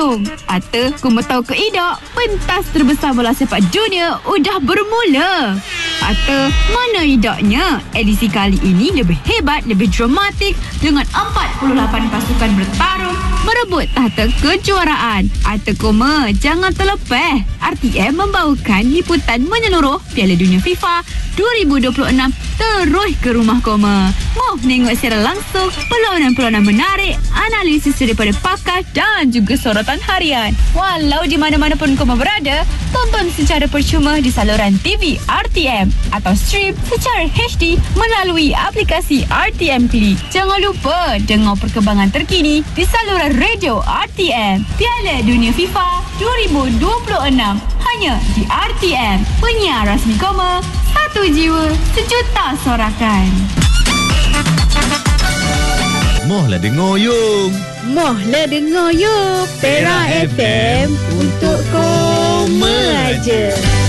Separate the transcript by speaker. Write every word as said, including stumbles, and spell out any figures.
Speaker 1: Yung, Ata, kamu tahu ke tidak, pentas terbesar bola sepak dunia udah bermula. Ata, mana idaknya? Edisi kali ini lebih hebat, lebih dramatik dengan empat puluh lapan pasukan bertarung merebut tahta kejuaraan. Ata koma, jangan terlepas. R T M membawakan liputan menyeluruh Piala Dunia FIFA dua ribu dua puluh enam terus ke rumah koma. Mau tengok secara langsung perlawanan-perlawanan menarik, analisis daripada pakar dan juga sorotan harian. Walau di mana-mana pun koma berada, tonton secara percuma di saluran T V R T M atau stream secara H D melalui aplikasi R T M Klik. Jangan lupa dengar perkembangan terkini di saluran radio R T M. Piala Dunia FIFA dua ribu dua puluh enam hanya di R T M. Penyiar rasmi koma, satu jiwa, sejuta sorakan.
Speaker 2: Mohlah dengar Yung.
Speaker 3: Mohlah dengar Yung. Perak F M untuk kau.